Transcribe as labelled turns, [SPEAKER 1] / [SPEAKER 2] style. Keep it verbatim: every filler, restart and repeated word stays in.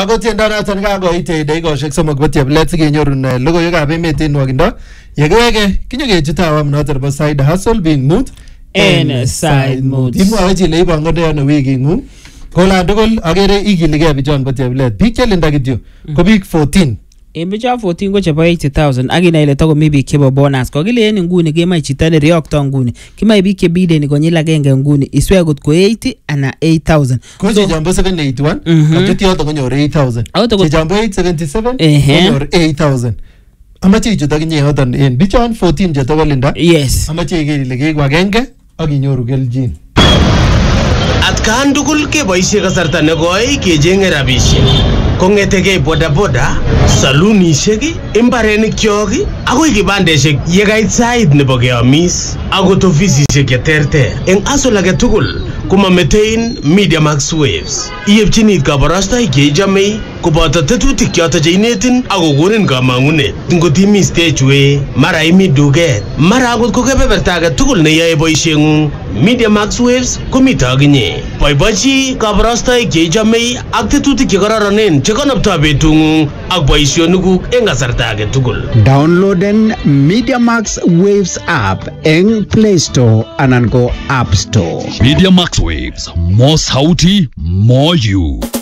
[SPEAKER 1] ko tiendo noton kakoit dakikoshek somok bo cheplet sikenyorun logoiwekab emet en nwokindo yekiweke kinyokechut awam noton nebo side hustle being mood
[SPEAKER 2] en side mood.
[SPEAKER 1] Imwoe chile ibongondoi ano wiking'ung kolan tugul akere ikiligei bichon bo cheplet. Biik chelinda kityo ko biik fourteen.
[SPEAKER 2] En bicho fourteen ko chebo eighty thousand ak inai ile takomi biik chebo bonus. Kokile en nguni kemoe chito neriyokto nguni. Kimoe biik chebideni konyil agenge nguni. Iswe kot ko eighty ana eight thousand.
[SPEAKER 1] Ko chechombo seven eighty-one kachut yoto konyor eight thousand. Chechombo eight seventy-seven konyor eight thousand. Amache ichut akinye yoton en bichon fourteen chetokolinda.
[SPEAKER 2] Yes.
[SPEAKER 1] Amache iker ile keeku agenge ak inyoru keljin.
[SPEAKER 3] Atkan tugul keboisie kasarta nekoi kechenge rabisiek. Kongetegei bodaboda, salunisiek, imbarenikyok akoi kibandesiek yekait sait nebo keamis akot ofisisiek cheterter. Eng hustle age tugul komametein Media Max Waves. Iyepchini kabarastoik cheichome koboto tetutik choto cheinetin akokonin kamang'unet. Ngot imi stage way, mara imi duket, mara akot ko kebeberta age tugul neyoe boisieng'ung, Media Max Waves komito akinye. Boibochi kabarastoik cheichome ak tetutik chekororonen chekonoptoi betung'ung ak boisionikuk eng kasarta age tugul.
[SPEAKER 4] Downloaden Media Max Waves app eng Play Store anan ko App Store.
[SPEAKER 5] Media Max Waves, more sauti, more you.